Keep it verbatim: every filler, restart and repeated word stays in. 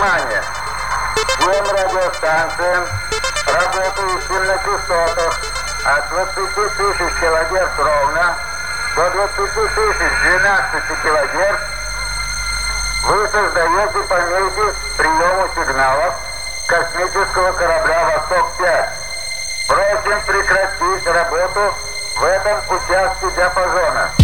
Внимание! Всем радиостанциям, работающим на частотах от двадцати тысяч килогерц ровно до двадцати тысяч двенадцати килогерц вы создаете помехи приему сигналов космического корабля «Восток-пять». Просим прекратить работу в этом участке диапазона.